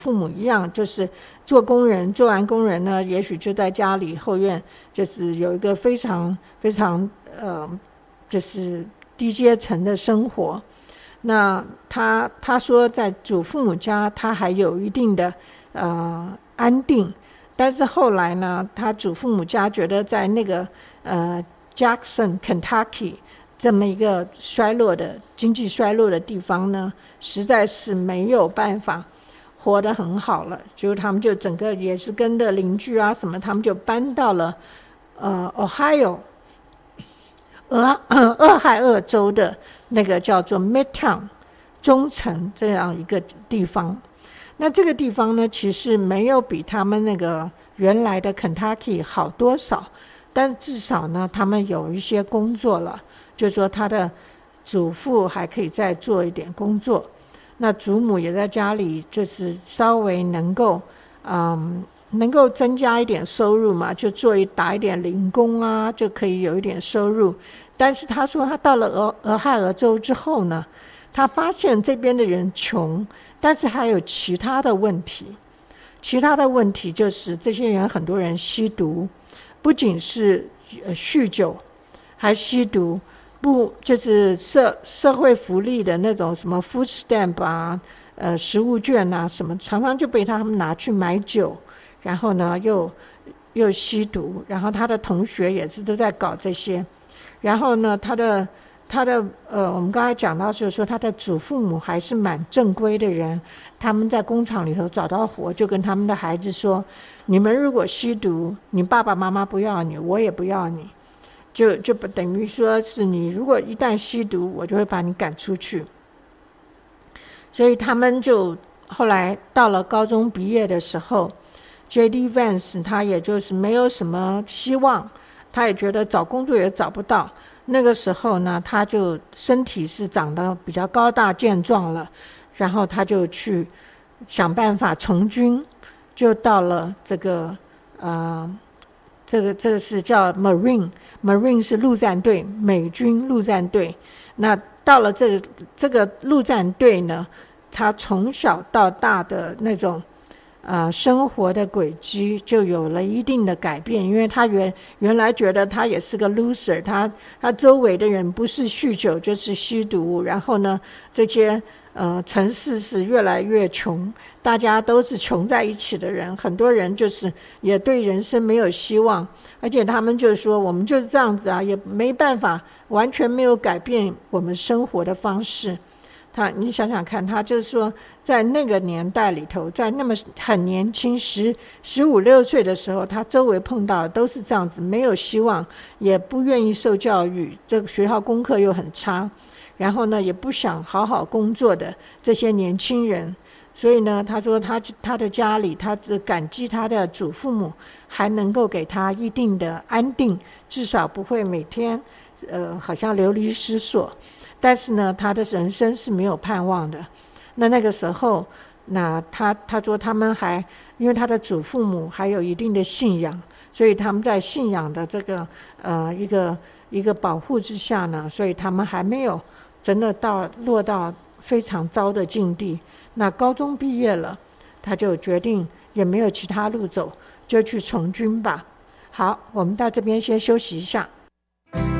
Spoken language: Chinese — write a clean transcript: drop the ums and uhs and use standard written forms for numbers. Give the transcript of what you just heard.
父母一样，就是做工人，做完工人呢，也许就在家里后院，就是有一个非常非常就是低阶层的生活。那他说在祖父母家他还有一定的安定，但是后来呢，他祖父母家觉得在那个Jackson Kentucky 这么一个经济衰落的地方呢，实在是没有办法活得很好了，就他们就整个也是跟着邻居啊什么，他们就搬到了Ohio 俄亥俄州的那个叫做 Midtown 中城这样一个地方。那这个地方呢，其实没有比他们那个原来的 Kentucky 好多少，但至少呢，他们有一些工作了，就是说他的祖父还可以再做一点工作，那祖母也在家里，就是稍微能够增加一点收入嘛，就打一点零工啊，就可以有一点收入。但是他说他到了俄亥俄州之后呢，他发现这边的人穷，但是还有其他的问题。其他的问题就是这些人很多人吸毒，不仅是酗酒，还吸毒，就是社会福利的那种什么 food stamp 啊，食物券啊什么，常常就被他们拿去买酒，然后呢又吸毒，然后他的同学也是都在搞这些。然后呢，他的我们刚才讲到就是说他的祖父母还是蛮正规的人，他们在工厂里头找到活，就跟他们的孩子说，你们如果吸毒，你爸爸妈妈不要你，我也不要你，就不等于说是你如果一旦吸毒，我就会把你赶出去。所以他们就后来到了高中毕业的时候， J.D. Vance 他也就是没有什么希望，他也觉得找工作也找不到。那个时候呢，他就身体是长得比较高大健壮了，然后他就去想办法从军，就到了这个是叫 Marine 是陆战队，美军陆战队。那到了这个陆战队呢，他从小到大的那种生活的轨迹就有了一定的改变，因为他原来觉得他也是个 loser， 他周围的人不是酗酒就是吸毒，然后呢这些城市是越来越穷，大家都是穷在一起的人，很多人就是也对人生没有希望，而且他们就说我们就是这样子啊，也没办法，完全没有改变我们生活的方式。你想想看，他就是说在那个年代里头，在那么很年轻15、16岁的时候，他周围碰到的都是这样子，没有希望，也不愿意受教育，这个学校功课又很差，然后呢也不想好好工作的这些年轻人。所以呢，他说他的家里，他感激他的祖父母还能够给他一定的安定，至少不会每天好像流离失所。但是呢，他的人生是没有盼望的。那个时候，那他说他们还因为他的祖父母还有一定的信仰，所以他们在信仰的这个一个保护之下呢，所以他们还没有真的落到非常糟的境地。那高中毕业了，他就决定也没有其他路走，就去从军吧。好，我们到这边先休息一下。